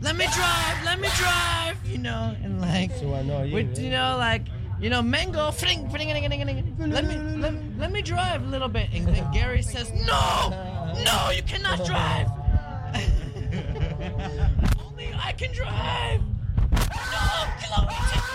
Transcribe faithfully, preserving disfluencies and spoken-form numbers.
let me drive, let me drive, you know, and like, So annoying, with, yeah. you know, like, you know, Mango, fling, fling, fling, fling, fling, let me, let, let me drive a little bit. And then Gary says, no, no, you cannot drive. Only I can drive. No, Chloe, take